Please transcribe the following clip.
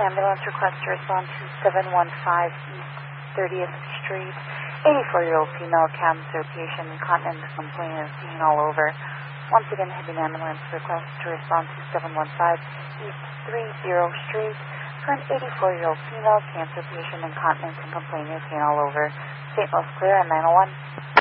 ambulance request to respond to 715 East 30th Street. 84-year-old female cancer patient, incontinent complaint is seen all over. Once again, Hibbing ambulance request to respond to 715 East 30th Street. For an 84-year-old female cancer patient, incontinent and complaint is seen all over. St. Louis clear at 901.